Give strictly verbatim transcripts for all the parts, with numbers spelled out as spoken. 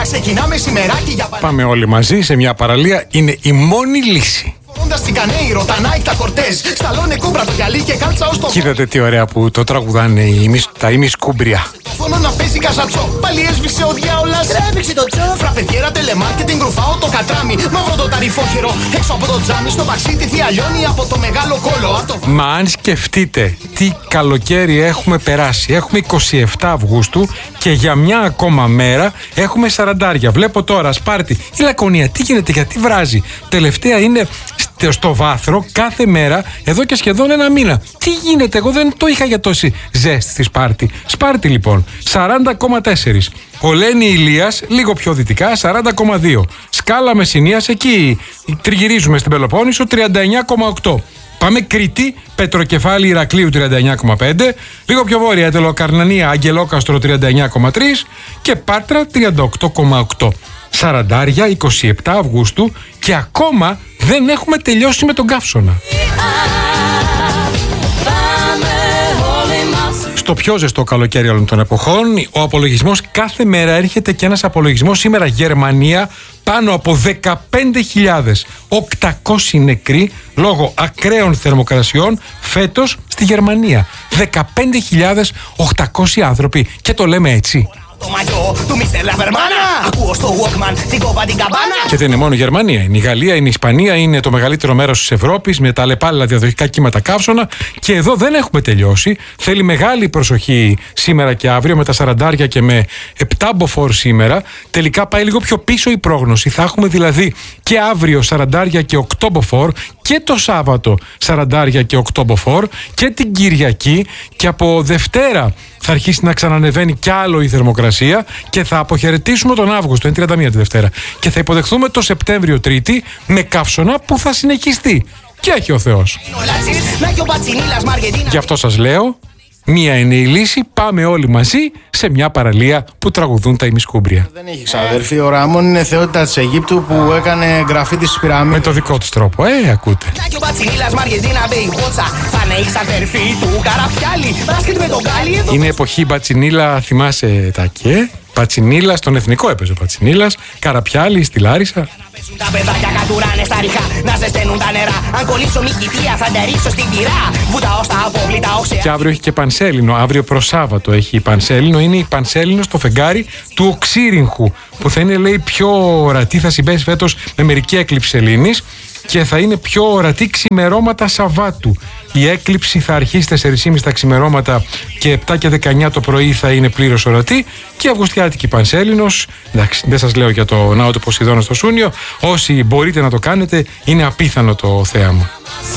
Ξεκινάμε σημεράκι για παραλία. Πάμε όλοι μαζί σε μια παραλία, είναι η μόνη λύση. Φορώντας την Κανέιρο, τα Nike, τα Κορτέζ. Σταλώνε κούμπρα το γυαλί και κάλτσα ως το. Κοίτατε τι ωραία που το τραγουδάνε οι ημις, τα ημισκούμπρια. Φωνώ να παίζει καζατσό. Πάλι έσβησε ο διάολας. Τρέβηξε το τσό. Φραπεδιέρα, τελεμάρκετινγκ, ρουφάω το κατράμι. Μαύρο το ταρυφόχερο. Έξω από το τζάμι, στο παξί τη θεία λιώνει από το μεγάλο κόλο. Το... Μα αν σκεφτείτε τι καλοκαίρι έχουμε περάσει. Έχουμε είκοσι επτά Αυγούστου και για μια ακόμα μέρα έχουμε σαραντάρια. Βλέπω τώρα Σπάρτη. Η Λακωνία, τι γίνεται, γιατί βράζει. Τελευταία είναι στο Βάθρο κάθε μέρα εδώ και σχεδόν ένα μήνα. Τι γίνεται, εγώ δεν το είχα για τόση ζέστη στη Σπάρτη. Σπάρτη λοιπόν, σαράντα κόμμα τέσσερα. Ολένη Ηλίας, λίγο πιο δυτικά, σαράντα κόμμα δύο. Σκάλα Μεσσηνίας, εκεί τριγυρίζουμε στην Πελοπόννησο, τριάντα εννιά κόμμα οκτώ. Πάμε Κρήτη, Πετροκεφάλι Ηρακλείου τριάντα εννιά κόμμα πέντε. Λίγο πιο βόρεια, Τελοκαρνανία, Αγγελόκαστρο τριάντα εννιά κόμμα τρία και Πάτρα τριάντα οκτώ κόμμα οκτώ. Σαραντάρια, είκοσι επτά Αυγούστου και ακόμα δεν έχουμε τελειώσει με τον καύσωνα. Στο πιο ζεστό καλοκαίρι όλων των εποχών, ο απολογισμός κάθε μέρα έρχεται και ένας απολογισμός. Σήμερα Γερμανία, πάνω από δεκαπέντε χιλιάδες οκτακόσιοι νεκροί λόγω ακραίων θερμοκρασιών φέτος στη Γερμανία. δεκαπέντε χιλιάδες οκτακόσιοι άνθρωποι και το λέμε έτσι. Και δεν είναι μόνο η Γερμανία, είναι η Γαλλία, είναι η Ισπανία, είναι το μεγαλύτερο μέρος της Ευρώπης με τα αλλεπάλληλα διαδοχικά κύματα καύσωνα. Και εδώ δεν έχουμε τελειώσει. Θέλει μεγάλη προσοχή σήμερα και αύριο με τα σαραντάρια και με επτά μποφόρ σήμερα. Τελικά πάει λίγο πιο πίσω η πρόγνωση. Θα έχουμε δηλαδή και αύριο σαραντάρια και οκτώ μποφόρ και το Σάββατο σαραντάρια και οκτώ μποφόρ και την Κυριακή, και από Δευτέρα θα αρχίσει να ξανανεβαίνει κι άλλο η θερμοκρασία και θα αποχαιρετήσουμε τον Αύγουστο, είναι τριάντα μία τη Δευτέρα, και θα υποδεχθούμε το Σεπτέμβριο Τρίτη με καύσωνα που θα συνεχιστεί. Και έχει ο Θεός. Γι' αυτό σας λέω, μία είναι η λύση, πάμε όλοι μαζί σε μια παραλία που τραγουδούν τα ημισκούμπρια. Δεν έχει ξαδέρφη, ο Ραμόν είναι θεότητα της Αιγύπτου που έκανε γραφίτι στις πυραμίδες. Με το δικό τους τρόπο, ε, ακούτε. Είναι εποχή Μπατσινίλα, θυμάσαι τα και. Πατσινίλα, στον εθνικό έπαιζε ο Πατσινίλας. Καραπιάλι στη Λάρισα. Και αύριο έχει και Πανσέλινο. Αύριο προς Σάββατο έχει Πανσέλινο. Είναι η Πανσέλινο στο φεγγάρι του Οξύριγχου, που θα είναι, λέει, πιο ορατή. Θα συμπέσει φέτος με μερική έκλειψη σελήνης και θα είναι πιο ορατή ξημερώματα Σαββάτου. Η έκλειψη θα αρχίσει τέσσερις και μισή τα ξημερώματα και επτά και δεκαεννιά το πρωί θα είναι πλήρως ορατή. Και η Αυγουστιάτικη Πανσέλινος, εντάξει, δεν σας λέω για το ναό του Ποσειδώνα στο Σούνιο. Όσοι μπορείτε να το κάνετε, είναι απίθανο το θέαμα.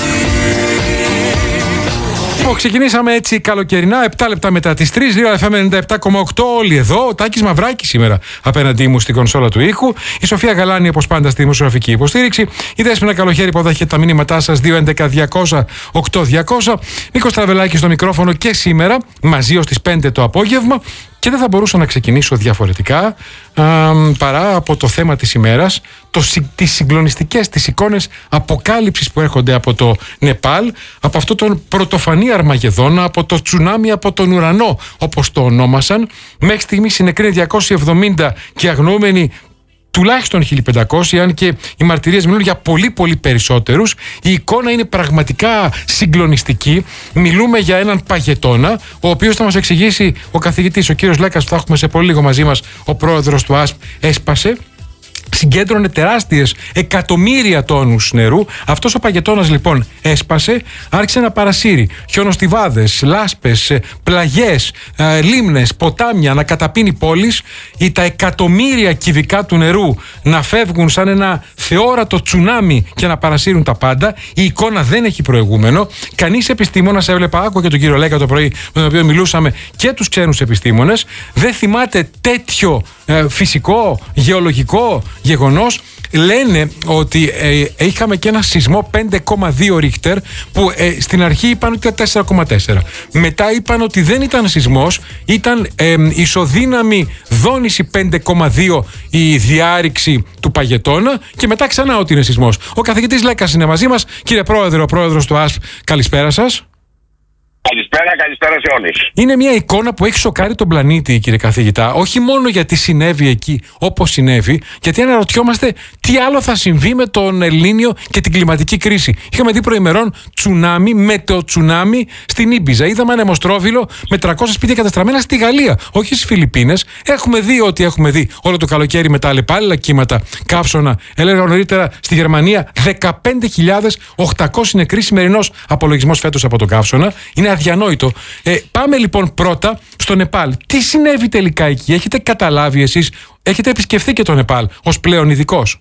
Λοιπόν, ξεκινήσαμε έτσι καλοκαιρινά, επτά λεπτά μετά τις τρεις, δύο εφ εμ ενενήντα επτά κόμμα οκτώ, όλοι εδώ. Ο Τάκης Μαυράκης σήμερα απέναντί μου στην κονσόλα του ήχου. Η Σοφία Γαλάνη, όπως πάντα, στη δημοσιογραφική υποστήριξη. Η Δέσποινα Καλοχέρη που δέχεται τα μηνύματά σας, δύο έντεκα διακόσια οκτώ διακόσια. Νίκος Τραβελάκης στο μικρόφωνο και σήμερα, μαζί ως τις πέντε το απόγευμα. Και δεν θα μπορούσα να ξεκινήσω διαφορετικά α, παρά από το θέμα της ημέρας, το, τις συγκλονιστικές, τις εικόνες αποκάλυψης που έρχονται από το Νεπάλ, από αυτό τον πρωτοφανή Αρμαγεδόνα, από το τσουνάμι από τον ουρανό, όπως το ονόμασαν. Μέχρι στιγμής είναι νεκροί διακόσιοι εβδομήντα και αγνοούμενοι τουλάχιστον χίλια πεντακόσιοι, αν και οι μαρτυρίες μιλούν για πολύ πολύ περισσότερους. Η εικόνα είναι πραγματικά συγκλονιστική. Μιλούμε για έναν παγετώνα, ο οποίος θα μας εξηγήσει ο καθηγητής, ο κύριος Λέκας, που θα έχουμε σε πολύ λίγο μαζί μας, ο πρόεδρος του ΑΣΠ, έσπασε. Συγκέντρωνε τεράστιες εκατομμύρια τόνους νερού. Αυτός ο παγετώνας λοιπόν έσπασε, άρχισε να παρασύρει χιονοστιβάδες, λάσπες, πλαγιές, ε, λίμνες, ποτάμια, να καταπίνει πόλεις, ή τα εκατομμύρια κυβικά του νερού να φεύγουν σαν ένα θεόρατο τσουνάμι και να παρασύρουν τα πάντα. Η εικόνα δεν έχει προηγούμενο. Κανείς επιστήμονας, έβλεπα, άκουγα και τον κύριο Λέκα το πρωί με τον οποίο μιλούσαμε, και τους ξένους επιστήμονες, δεν θυμάται τέτοιο ε, φυσικό, γεωλογικό γεγονός. Λένε ότι ε, είχαμε και ένα σεισμό πέντε κόμμα δύο Ρίχτερ που ε, στην αρχή είπαν ότι ήταν τέσσερα κόμμα τέσσερα. Μετά είπαν ότι δεν ήταν σεισμός, ήταν ε, ισοδύναμη δόνηση πέντε κόμμα δύο η διάρρηξη του παγετώνα, και μετά ξανά ότι είναι σεισμός. Ο καθηγητής Λέκας είναι μαζί μας. Κύριε Πρόεδρε, ο πρόεδρος του ΑΣΠ, καλησπέρα σας. Καλησπέρα, καλησπέρα σε όλους. Είναι μια εικόνα που έχει σοκάρει τον πλανήτη, κύριε καθηγητά, όχι μόνο γιατί συνέβη εκεί όπως συνέβη, γιατί αναρωτιόμαστε τι άλλο θα συμβεί με τον Ελληνίο και την κλιματική κρίση. Είχαμε δει προημερών τσουνάμι, με το τσουνάμι στην Ήμπιζα. Είδαμε ένα αιμοστρόβιλο με τριακόσια σπίτια καταστραμμένα στη Γαλλία, όχι στις Φιλιππίνες. Έχουμε δει ό,τι έχουμε δει όλο το καλοκαίρι με τα αλλεπάλληλα κύματα καύσωνα. Έλεγα νωρίτερα στη Γερμανία δεκαπέντε χιλιάδες οκτακόσιοι νεκροί, σημερινός απολογισμός φέτος από το καύσωνα. Είναι αδιανόητο. Ε, πάμε λοιπόν πρώτα στο Νεπάλ. Τι συνέβη τελικά εκεί, έχετε καταλάβει εσείς, έχετε επισκεφθεί και το Νεπάλ ως πλέον ειδικός?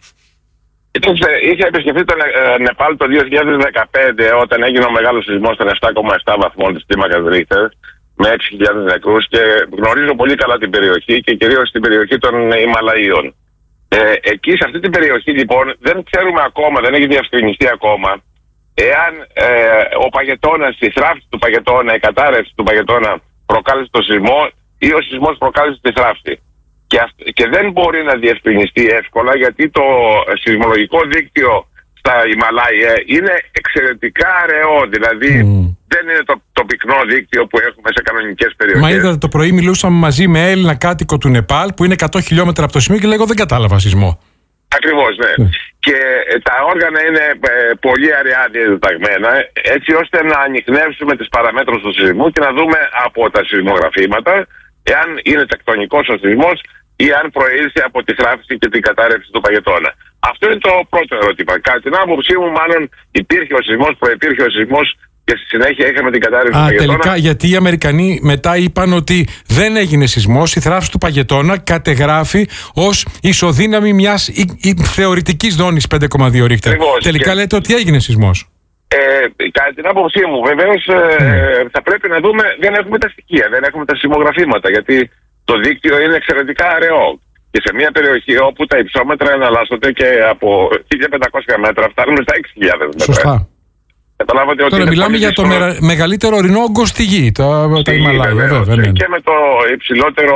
Είχα επισκεφθεί το Νεπάλ το δύο χιλιάδες δεκαπέντε όταν έγινε ο μεγάλος σεισμός των επτά κόμμα επτά βαθμών της κλίμακας Ρίχτερ με έξι χιλιάδες νεκρούς και γνωρίζω πολύ καλά την περιοχή και κυρίως την περιοχή των Ιμαλαίων. Ε, εκεί σε αυτή την περιοχή λοιπόν δεν ξέρουμε ακόμα, δεν έχει διευκρινιστεί ακόμα εάν ε, ο παγετώνας, η θράψη του παγετώνα, η κατάρρευση του παγετώνα προκάλεσε το σεισμό ή ο σεισμός προκάλεσε τη θράψη. Και, αυ- και δεν μπορεί να διευκρινιστεί εύκολα γιατί το σεισμολογικό δίκτυο στα Ιμαλάια είναι εξαιρετικά αραιό. Δηλαδή mm. δεν είναι το, το πυκνό δίκτυο που έχουμε σε κανονικές περιοχές. Μα είδατε το πρωί μιλούσαμε μαζί με Έλληνα κάτοικο του Νεπάλ που είναι εκατό χιλιόμετρα από το σημείο και λέγω δεν κατάλαβα σεισμό. Ακριβώς, ναι. Mm. Και ε, τα όργανα είναι ε, πολύ αραιά διαταγμένα έτσι ώστε να ανιχνεύσουμε τις παραμέτρους του σεισμού και να δούμε από τα σεισμογραφήματα εάν είναι τεκτονικός ο σεισμός ή αν προήλθε από τη θράψη και την κατάρρευση του παγετώνα. Αυτό είναι το πρώτο ερώτημα. Κατά την άποψή μου, μάλλον υπήρχε ο σεισμός, προϋπήρχε ο σεισμός και στη συνέχεια είχαμε την κατάρρευση Α, του παγετώνα. τελικά, γιατί οι Αμερικανοί μετά είπαν ότι δεν έγινε σεισμός, η θράψη του παγετώνα κατεγράφει ως ισοδύναμη μιας η, η, θεωρητικής ζώνης πέντε κόμμα δύο Ρίχτερ. Τελικά και... λέτε ότι έγινε σεισμός. Ε, κατά την άποψή μου, βεβαίως mm. ε, θα πρέπει να δούμε, δεν έχουμε τα στοιχεία, δεν έχουμε τα σεισμογραφήματα, γιατί το δίκτυο είναι εξαιρετικά αραιό. Και σε μια περιοχή όπου τα υψόμετρα εναλλάσσονται και από χίλια πεντακόσια μέτρα φτάνουν στα έξι χιλιάδες μέτρα. Σωστά. Καταλάβατε ότι τώρα μιλάμε για το μερα... μεγαλύτερο ορεινό όγκο στη γη, τα, τα Ιμαλάια, βέβαια. Ναι. Και με, το υψηλότερο,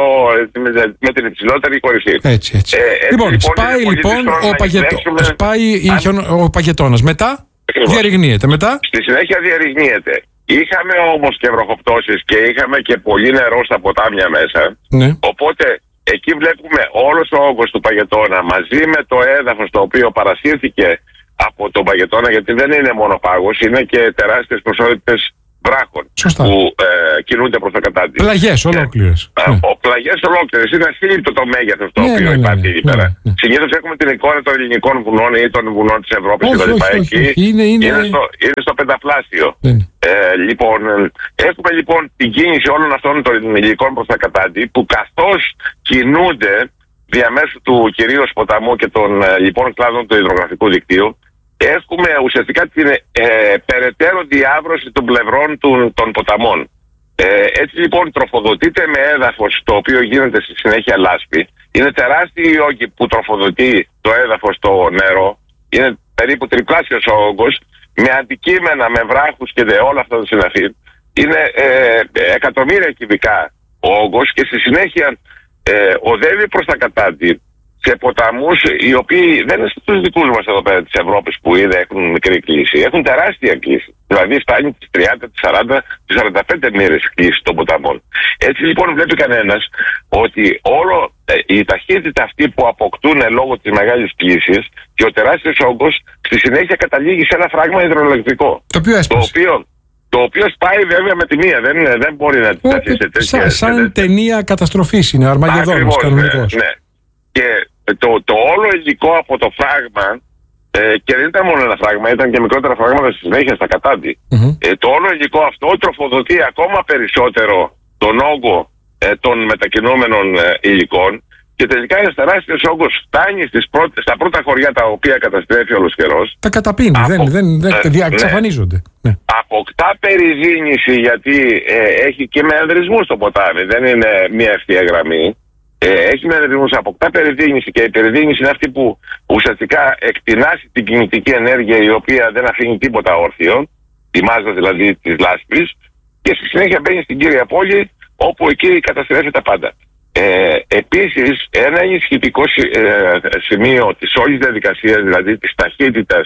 με την υψηλότερη κορυφή. Έτσι, έτσι. Ε, λοιπόν, λοιπόν, σπάει λοιπόν ο, παγετώ... σπάει αν... ο παγετώνας. Μετά ακριβώς. Διαρριγνύεται. Μετά. Στη συνέχεια διαρριγνύεται. Είχαμε όμως και βροχοπτώσεις και είχαμε και πολύ νερό στα ποτάμια μέσα. Ναι. Οπότε εκεί βλέπουμε όλος ο όγκος του παγετώνα μαζί με το έδαφος το οποίο παρασύρθηκε από τον παγετώνα, γιατί δεν είναι μόνο πάγος, είναι και τεράστιες ποσότητες βράχων. Σωστά. Που ε, κινούνται προς τα κατάντη. Πλαγιές ολόκληρες. Ε, ναι. Πλαγιές ολόκληρες. Είναι ασύλληπτο το μέγεθος το ναι, οποίο ναι, ναι, υπάρχει εκεί ναι, πέρα. Ναι, ναι. Συνήθως έχουμε την εικόνα των ελληνικών βουνών ή των βουνών της Ευρώπης και τα λοιπά. Εκεί είναι, είναι, είναι, στο, είναι στο πενταπλάσιο. Ναι. Ε, λοιπόν, έχουμε λοιπόν την κίνηση όλων αυτών των υλικών προς τα κατάντη που καθώς κινούνται διαμέσου του κυρίως ποταμού και των ε, λοιπόν κλάδων του υδρογραφικού δικτύου, έχουμε ουσιαστικά την ε, περαιτέρω διάβρωση των πλευρών του, των ποταμών. Ε, έτσι λοιπόν τροφοδοτείται με έδαφος το οποίο γίνεται στη συνέχεια λάσπη. Είναι τεράστιοι οι όγκοι που τροφοδοτεί το έδαφος στο νερό. Είναι περίπου τριπλάσιος ο όγκος με αντικείμενα, με βράχους και δε, όλα αυτά τα συναφή. Είναι ε, εκατομμύρια κυβικά ο όγκος και στη συνέχεια ε, οδεύει προς τα κατάντη σε ποταμούς οι οποίοι δεν είναι στους δικούς μας εδώ πέρα της Ευρώπης που είδα έχουν μικρή κλίση. Έχουν τεράστια κλίση. Δηλαδή φτάνει τις τριάντα, τις σαράντα, τις σαράντα πέντε μοίρες κλίση των ποταμών. Έτσι λοιπόν βλέπει κανένας ότι όλο ε, η ταχύτητα αυτή που αποκτούν λόγω της μεγάλης κλίσης και ο τεράστιος όγκος στη συνέχεια καταλήγει σε ένα φράγμα υδροελεκτρικό. Το οποίο έσπασε. Το οποίο, το οποίο σπάει βέβαια με τη μία. Δεν, δεν μπορεί να αντισταθεί σε τέτοια. Σαν, σαν ταινία καταστροφής είναι, Αρμαγεδόνος κανονικός. Ναι, ναι. Και το, το όλο υλικό από το φράγμα, ε, και δεν ήταν μόνο ένα φράγμα, ήταν και μικρότερα φράγματα στη συνέχεια στα κατάντη. Mm-hmm. Ε, το όλο υλικό αυτό τροφοδοτεί ακόμα περισσότερο τον όγκο ε, των μετακινούμενων ε, υλικών και τελικά ένας τεράστιος όγκος φτάνει στις πρώτες, στα πρώτα χωριά τα οποία καταστρέφει όλος καιρός. Τα καταπίνει, από, δεν, δεν, δεν ε, εξαφανίζονται. Ναι. Ναι. Αποκτά περιδίνηση γιατί ε, έχει και με ανδρισμούς το ποτάμι, δεν είναι μια ευθεία γραμμή. Ε, έχει με ανδρισμούς, αποκτά περιδίνηση και η περιδίνηση είναι αυτή που ουσιαστικά εκτινάσει την κινητική ενέργεια η οποία δεν αφήνει τίποτα όρθιο, τη μάζα δηλαδή της λάσπης, και στη συνέχεια μπαίνει στην κύρια πόλη όπου εκεί καταστρέφει τα πάντα. Ε, επίσης, ένα ενισχυτικό ε, σημείο της όλης διαδικασίας, δηλαδή της ταχύτητας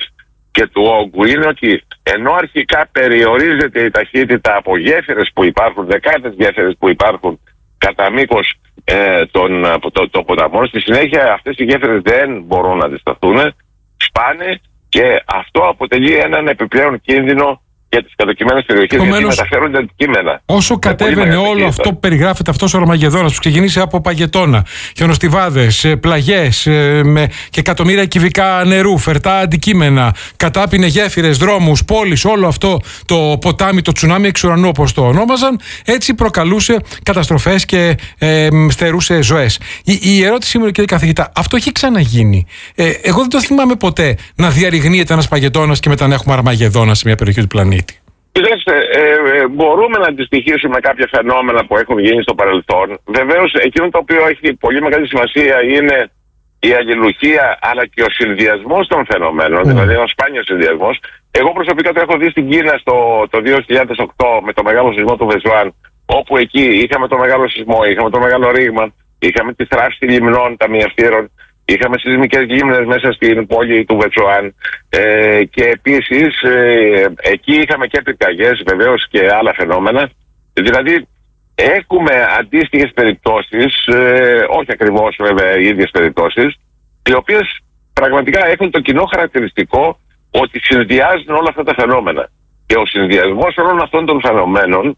και του όγκου είναι ότι ενώ αρχικά περιορίζεται η ταχύτητα από γέφυρες που υπάρχουν, δεκάδες γέφυρες που υπάρχουν κατά μήκος ε, των το, το ποταμών, στη συνέχεια αυτές οι γέφυρες δεν μπορούν να αντισταθούν, σπάνε και αυτό αποτελεί έναν επιπλέον κίνδυνο για τις κατοικημένες περιοχές, γιατί μεταφέρονται αντικείμενα. Όσο κατέβαινε όλο αυτό που περιγράφεται, αυτός ο Αρμαγεδόνας που ξεκινήσει από παγετώνα, χιονοστιβάδες, πλαγιές με και εκατομμύρια κυβικά νερού, φερτά αντικείμενα, κατάπινε γέφυρες, δρόμους, πόλεις, όλο αυτό το ποτάμι, το τσουνάμι εξ ουρανού όπως το ονόμαζαν, έτσι προκαλούσε καταστροφές και ε, στερούσε ζωές. Η, η ερώτησή μου, κύριε καθηγητά, αυτό έχει ξαναγίνει? Ε, εγώ δεν το θυμάμαι ποτέ να διαρριγνύεται ένας παγετώνας και μετά να έχουμε Αρμαγεδόνα σε μια περιοχή του πλανήτη. Κοιτάξτε, ε, ε, μπορούμε να αντιστοιχίσουμε κάποια φαινόμενα που έχουν γίνει στο παρελθόν. Βεβαίως, εκείνο το οποίο έχει πολύ μεγάλη σημασία είναι η αλληλουχία, αλλά και ο συνδυασμός των φαινομένων, mm. δηλαδή ο σπάνιος συνδυασμός. Εγώ προσωπικά το έχω δει στην Κίνα στο, το δύο χιλιάδες οκτώ με το μεγάλο σεισμό του Βεζουάν, όπου εκεί είχαμε το μεγάλο σεισμό, είχαμε το μεγάλο ρήγμα, είχαμε τη θράψη λιμνών ταμιευτήρων. Είχαμε σεισμικές λίμνες μέσα στην πόλη του Βετσουάν ε, και επίσης ε, εκεί είχαμε και πυρκαγιές βεβαίως και άλλα φαινόμενα. Δηλαδή έχουμε αντίστοιχες περιπτώσεις, ε, όχι ακριβώς βέβαια οι ίδιες περιπτώσεις, οι οποίες πραγματικά έχουν το κοινό χαρακτηριστικό ότι συνδυάζουν όλα αυτά τα φαινόμενα. Και ο συνδυασμός όλων αυτών των φαινομένων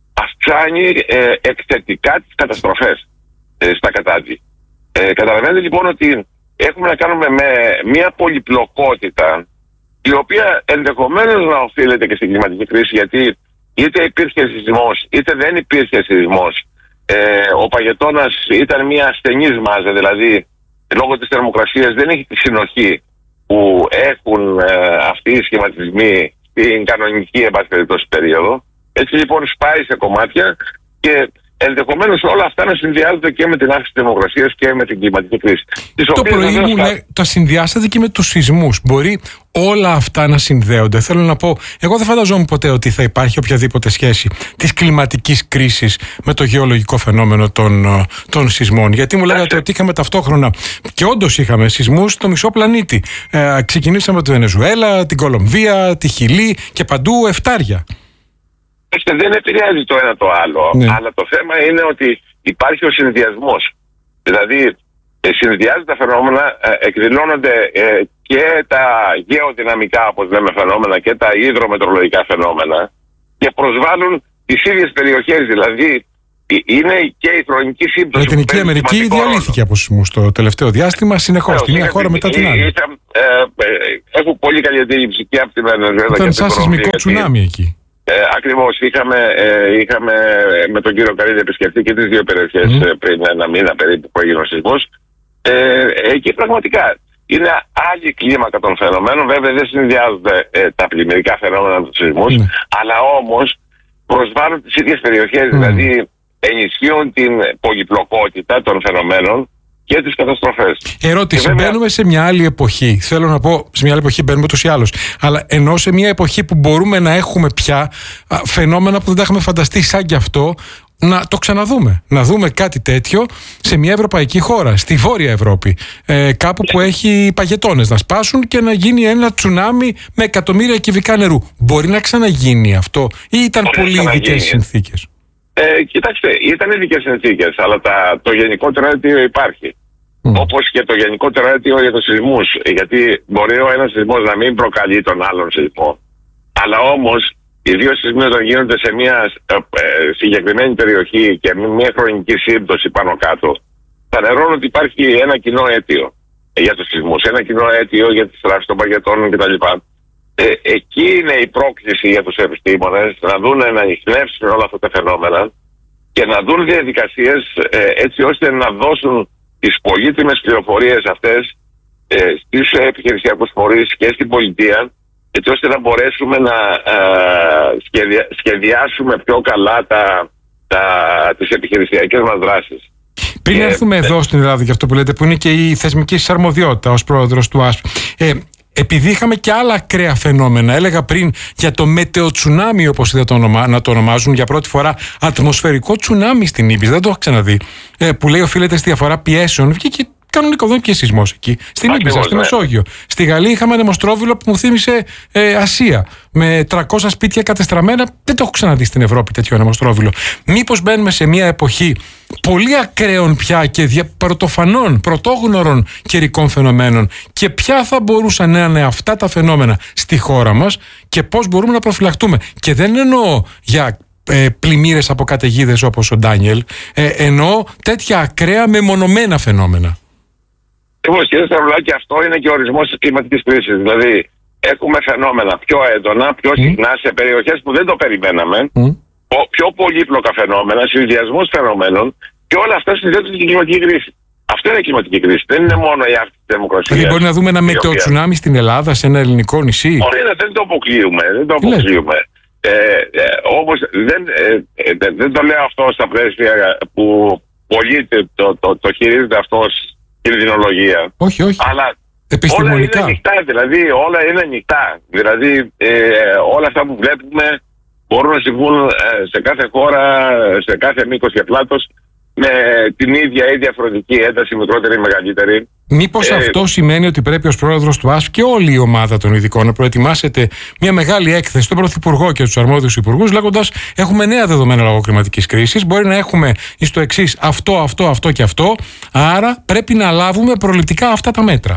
αυξάνει ε, εκθετικά τις καταστροφές ε, στα κατάδυ. Ε, καταλαβαίνετε λοιπόν ότι έχουμε να κάνουμε με μια πολυπλοκότητα η οποία ενδεχομένως να οφείλεται και στην κλιματική κρίση, γιατί είτε υπήρχε σεισμός είτε δεν υπήρχε σεισμός, ε, ο παγετώνας ήταν μια ασθενής μάζα, δηλαδή λόγω της θερμοκρασίας δεν έχει τη συνοχή που έχουν ε, αυτοί οι σχηματισμοί στην κανονική εν πάση περιπτώσει περίοδο. Έτσι λοιπόν σπάει σε κομμάτια και ενδεχομένως όλα αυτά να συνδυάζονται και με την αύξηση της θερμοκρασίας και με την κλιματική κρίση. Το πρωί μου θα... τα συνδυάσατε και με τους σεισμούς. Μπορεί όλα αυτά να συνδέονται? Θέλω να πω, εγώ δεν φανταζόμουν ποτέ ότι θα υπάρχει οποιαδήποτε σχέση της κλιματικής κρίσης με το γεωλογικό φαινόμενο των, των σεισμών. Γιατί μου λέγατε ότι είχαμε ταυτόχρονα, και όντως είχαμε σεισμούς στο μισό πλανήτη. Ε, ξεκινήσαμε από τη Βενεζουέλα, την Κολομβία, τη Χιλή και παντού εφτάρια. Δεν επηρεάζει το ένα το άλλο, ναι. Αλλά το θέμα είναι ότι υπάρχει ο συνδυασμός. Δηλαδή, ε, συνδυάζονται τα φαινόμενα, ε, εκδηλώνονται ε, και τα γεωδυναμικά, όπως λέμε, φαινόμενα και τα υδρομετρολογικά φαινόμενα και προσβάλλουν τις ίδιες περιοχές. Δηλαδή, είναι και η χρονική σύμπτωση. Η Λατινική Αμερική διαλύθηκε από σεισμούς το τελευταίο διάστημα, συνεχώς, τη μία χώρα μετά την άλλη. Είχα, ε, ε, έχω πολύ καλή αντίληψη και από τη Βενεζουέλα. Ήταν σαν σεισμικό τσουνάμι εκεί. Ε, ακριβώς, είχαμε, ε, είχαμε με τον κύριο Καρίδη επισκεφτεί και τις δύο περιοχές mm. ε, πριν ένα μήνα περίπου που έγινε ο σεισμός. Ε, εκεί πραγματικά είναι άλλη κλίμακα των φαινομένων. Βέβαια δεν συνδυάζονται ε, τα πλημμυρικά φαινόμενα με τους σεισμούς, mm. αλλά όμως προσβάλλουν τις ίδιες περιοχές, mm. δηλαδή ενισχύουν την πολυπλοκότητα των φαινομένων και τις καταστροφές. Ερώτηση, βέβαια... μπαίνουμε σε μια άλλη εποχή. Θέλω να πω, σε μια άλλη εποχή μπαίνουμε ούτως ή άλλως. Αλλά ενώ σε μια εποχή που μπορούμε να έχουμε πια α, φαινόμενα που δεν τα είχαμε φανταστεί σαν κι αυτό, να το ξαναδούμε. Να δούμε κάτι τέτοιο σε μια ευρωπαϊκή χώρα, στη Βόρεια Ευρώπη. Ε, κάπου που έχει παγετώνες να σπάσουν και να γίνει ένα τσουνάμι με εκατομμύρια κυβικά νερού. Μπορεί να ξαναγίνει αυτό ή ήταν πολύ ειδικές συνθήκες? Ε, κοιτάξτε, ήταν ειδικές συνθήκες, αλλά τα, το γενικότερο αίτιο υπάρχει. Mm. Όπως και το γενικότερο αίτιο για τους σεισμούς. Γιατί μπορεί ο ένας σεισμός να μην προκαλεί τον άλλον σεισμό. Αλλά όμως οι δύο σεισμοί όταν γίνονται σε μια ε, ε, συγκεκριμένη περιοχή και με μια χρονική σύμπτωση πάνω κάτω, φανερώνουν ότι υπάρχει ένα κοινό αίτιο για τους σεισμούς, ένα κοινό αίτιο για τις τράσεις των παγετώνων κτλ. Ε, εκεί είναι η πρόκληση για τους επιστήμονες να δουν, να ανιχνεύσουν όλα αυτά τα φαινόμενα και να δουν διαδικασίες ε, έτσι ώστε να δώσουν τις πολύτιμες πληροφορίες αυτές ε, στις επιχειρησιακούς φορείς και στην πολιτεία, έτσι ώστε να μπορέσουμε να ε, σχεδια, σχεδιάσουμε πιο καλά τα, τα, τις επιχειρησιακές μας δράσεις. Πριν ε, έρθουμε ε, εδώ στην Ελλάδα, για αυτό που λέτε, που είναι και η θεσμική σας αρμοδιότητα ως πρόεδρος του ΑΣΠ, ε, επειδή είχαμε και άλλα ακραία φαινόμενα, έλεγα πριν για το μετεοτσουνάμι, όπως είδα το ονομα, να το ονομάζουν για πρώτη φορά, ατμοσφαιρικό τσουνάμι στην Ύπης, δεν το έχω ξαναδεί, ε, που λέει οφείλεται στη διαφορά πιέσεων, βγήκε Κανονικό, δεν είναι και σεισμός εκεί. Στην Ήμπιζα, στη Μεσόγειο. Στη Γαλλία είχαμε ανεμοστρόβιλο που μου θύμισε ε, Ασία. Με τριακόσια σπίτια κατεστραμμένα. Δεν το έχω ξαναδεί στην Ευρώπη τέτοιο ανεμοστρόβιλο. Μήπως μπαίνουμε σε μια εποχή πολύ ακραίων πια και δια... πρωτοφανών, πρωτόγνωρων καιρικών φαινομένων, και ποια θα μπορούσαν να είναι αυτά τα φαινόμενα στη χώρα μας και πώς μπορούμε να προφυλαχτούμε. Και δεν εννοώ για ε, πλημμύρες από καταιγίδες όπως ο Ντάνιελ, ε, εννοώ τέτοια ακραία μεμονωμένα φαινόμενα. Λοιπόν, κύριε Σταυρουλάκη, αυτό είναι και ο ορισμός της κλιματικής κρίσης. Δηλαδή, έχουμε φαινόμενα πιο έντονα, πιο συχνά, mm. σε περιοχές που δεν το περιμέναμε, mm. πιο πολύπλοκα φαινόμενα, συνδυασμούς φαινομένων, και όλα αυτά συνδέονται στην κλιματική κρίση. Αυτό είναι η κλιματική κρίση. Δεν είναι μόνο η αύξηση της θερμοκρασίας. Δηλαδή, μπορεί να δούμε ένα μετεοτσουνάμι στην Ελλάδα, σε ένα ελληνικό νησί. Όχι, δεν το αποκλείουμε. Δεν το αποκλείουμε. Ε, ε, όμως δεν, ε, ε, δεν το λέω αυτό στα πλαίσια που πολλοί το, το, το, το χειρίζεται αυτό ως κινδυνολογία. Όχι, όχι. Αλλά επιστημονικά. όλα είναι ανοιχτά, δηλαδή όλα είναι ανοιχτά. Δηλαδή ε, όλα αυτά που βλέπουμε μπορούν να συμβούν σε κάθε χώρα, σε κάθε μήκος και πλάτος, με την ίδια ή διαφορετική ένταση, μικρότερη ή μεγαλύτερη. Μήπως ε, αυτό σημαίνει ότι πρέπει ως πρόεδρος του ΑΣΠ και όλη η ομάδα των ειδικών να προετοιμάσετε μια μεγάλη έκθεση στον Πρωθυπουργό και τους αρμόδιους υπουργούς, λέγοντας: έχουμε νέα δεδομένα λόγω κλιματικής κρίσης. Μπορεί να έχουμε εις το εξής αυτό, αυτό, αυτό και αυτό. Άρα πρέπει να λάβουμε προληπτικά αυτά τα μέτρα.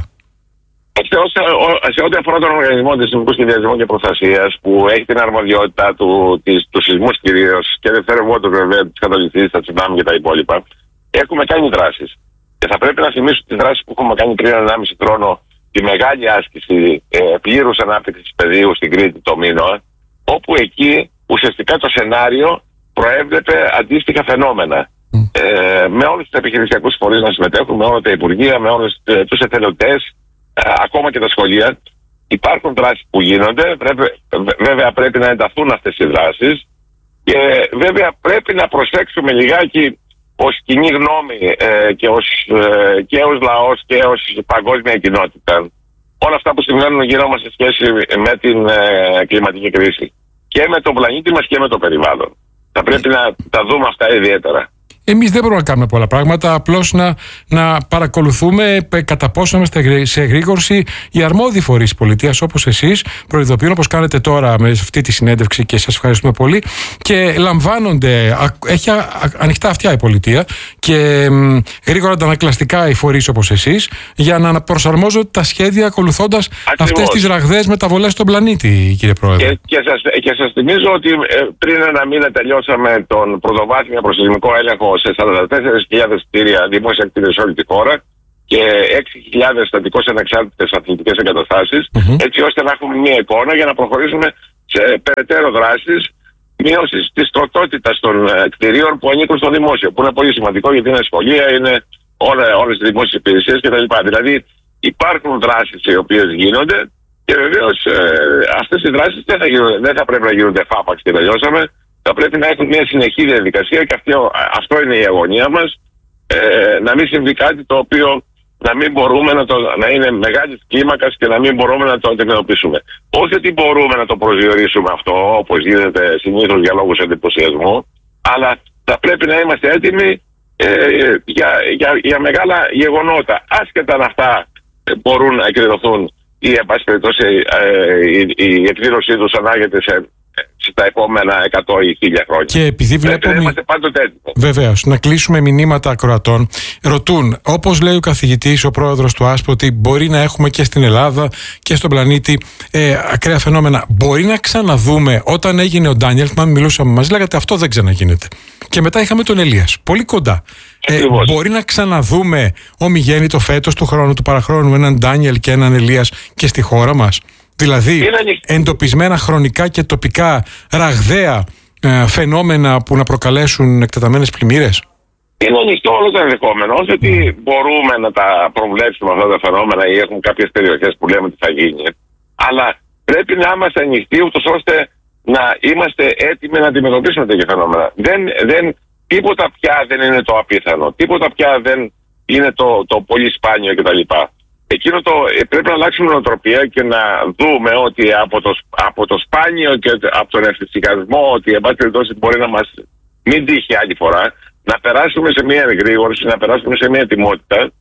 Σε, σε ό,τι αφορά τον Οργανισμό Δεσμικού Σχεδιασμού και Προστασίας, που έχει την αρμοδιότητα του, της, του σεισμού κυρίως και δευτερευόντως βέβαια της κατολιστής, τα τσουνάμι και τα υπόλοιπα, έχουμε κάνει δράσεις. Και θα πρέπει να θυμίσω τις δράσεις που έχουμε κάνει πριν ενάμιση χρόνο, τη μεγάλη άσκηση ε, πλήρους ανάπτυξης πεδίου στην Κρήτη το μήνα, όπου εκεί ουσιαστικά το σενάριο προέβλεπε αντίστοιχα φαινόμενα. Mm. Ε, με όλους τους επιχειρησιακούς φορείς να συμμετέχουν, με όλα τα υπουργεία, με όλους ε, τους εθελοντές, ε, ακόμα και τα σχολεία. Υπάρχουν δράσεις που γίνονται, πρέπει, βέβαια πρέπει να ενταθούν αυτές οι δράσεις, και βέβαια πρέπει να προσέξουμε λιγάκι ως κοινή γνώμη ε, και, ως, ε, και ως λαός και ως παγκόσμια κοινότητα όλα αυτά που συμβαίνουν γύρω μας σε σχέση με την ε, κλιματική κρίση και με τον πλανήτη μας και με το περιβάλλον. Θα πρέπει να τα δούμε αυτά ιδιαίτερα. Εμείς δεν μπορούμε να κάνουμε πολλά πράγματα, απλώς να, να παρακολουθούμε κατά πόσο είμαστε σε εγρήγορση οι αρμόδιοι φορείς της πολιτείας, όπως εσείς προειδοποιούν, όπως κάνετε τώρα με αυτή τη συνέντευξη, και σας ευχαριστούμε πολύ, και λαμβάνονται, έχει ανοιχτά αυτιά η πολιτεία και μ, γρήγορα αντανακλαστικά οι φορείς όπως εσείς, για να προσαρμόζονται τα σχέδια ακολουθώντας αυτές τις ραγδαίες μεταβολές στον πλανήτη, κύριε Πρόεδρε. Και, και, σας, και σας θυμίζω ότι ε, πριν ένα μήνα τελειώσαμε τον πρωτοβάθμιο προσεισμικό έλεγχο σε σαράντα τέσσερις χιλιάδες κτίρια, δημόσια κτίρια σε όλη τη χώρα, και έξι χιλιάδες στατικώς ανεξάρτητες αθλητικές εγκαταστάσεις, mm-hmm. έτσι ώστε να έχουμε μια εικόνα για να προχωρήσουμε σε περαιτέρω δράσεις μείωσης της τροτότητας των κτιρίων που ανήκουν στο δημόσιο, που είναι πολύ σημαντικό, γιατί είναι σχολεία, είναι όλες τις δημόσιες υπηρεσίες κτλ. Δηλαδή υπάρχουν δράσεις οι οποίες γίνονται, και βεβαίως ε, αυτές οι δράσεις δεν θα, γίνονται, δεν θα πρέπει να γίνονται φάπαξ και τελειώσαμε. Θα πρέπει να έχουν μια συνεχή διαδικασία, και αυτό, αυτό είναι η αγωνία μας. Ε, να μην συμβεί κάτι το οποίο να μην μπορούμε να, το, να είναι μεγάλης κλίμακας και να μην μπορούμε να το αντιμετωπίσουμε. Όχι ότι μπορούμε να το προσδιορίσουμε αυτό, όπως γίνεται συνήθως για λόγους εντυπωσιασμού, αλλά θα πρέπει να είμαστε έτοιμοι ε, για, για, για μεγάλα γεγονότα. Άσχετα αν αυτά μπορούν να εκδηλωθούν ή, εν πάση περιπτώσει, ε, η, η εκδήλωσή τους ανάγεται σε στα επόμενα εκατό ή χίλια χρόνια. Και επειδή βλέπω. Δεν είμαστε πάντοτε έτοιμοι. Βεβαίως, να κλείσουμε μηνύματα ακροατών. Ρωτούν, όπως λέει ο καθηγητής, ο πρόεδρος του ΑΣΠ, ότι μπορεί να έχουμε και στην Ελλάδα και στον πλανήτη ε, ακραία φαινόμενα. Μπορεί να ξαναδούμε, όταν έγινε ο Ντάνιελ, θυμάμαι μιλούσαμε μαζί, λέγατε αυτό δεν ξαναγίνεται. Και μετά είχαμε τον Ελίας, πολύ κοντά. Ε, μπορεί να ξαναδούμε ομιγέννητο φέτος του χρόνου, του παραχρόνου, έναν Ντάνιελ και έναν Ελίας και στη χώρα μας? Δηλαδή, εντοπισμένα χρονικά και τοπικά ραγδαία ε, φαινόμενα που να προκαλέσουν εκτεταμένες πλημμύρες. Είναι ανοιχτό όλο το ενδεχόμενο. Όχι ότι μπορούμε να τα προβλέψουμε αυτά τα φαινόμενα ή έχουν κάποιες περιοχές που λέμε τι θα γίνει. Αλλά πρέπει να είμαστε ανοιχτοί, ούτως ώστε να είμαστε έτοιμοι να αντιμετωπίσουμε τέτοια φαινόμενα. Δεν, δεν, τίποτα πια δεν είναι το απίθανο. Τίποτα πια δεν είναι το, το πολύ σπάνιο κτλ. Εκείνο το, πρέπει να αλλάξουμε νοοτροπία και να δούμε ότι από το, από το σπάνιο και από τον ευθυσικασμό, ότι εν πάση περιπτώσει μπορεί να μας μην τύχει άλλη φορά, να περάσουμε σε μια εγρήγορση, να περάσουμε σε μια ετοιμότητα,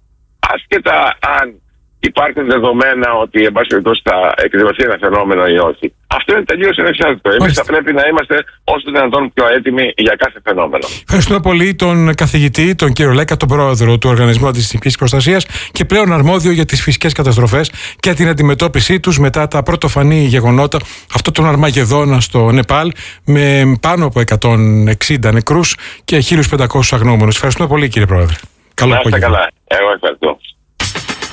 άσχετα αν υπάρχουν δεδομένα ότι εν πάση περιπτώσει θα εκδηλωθεί ένα φαινόμενο ή όχι. Αυτό είναι τελείως ανεξάρτητο. Εμείς θα πρέπει να είμαστε όσο δυνατόν πιο έτοιμοι για κάθε φαινόμενο. Ευχαριστούμε πολύ τον καθηγητή, τον κύριο Λέκα, τον πρόεδρο του Οργανισμού Αντισυσμικής Προστασίας και πλέον αρμόδιο για τις φυσικές καταστροφές και την αντιμετώπιση τους μετά τα πρωτοφανή γεγονότα, αυτό τον Αρμαγεδόνα στο Νεπάλ, με πάνω από εκατόν εξήντα νεκρούς και χίλιους πεντακόσιους αγνοούμενους. Ευχαριστούμε πολύ, κύριε Πρόεδρε. Καλό απόγευμα. Να είστε καλά. Εγώ ευχαριστώ.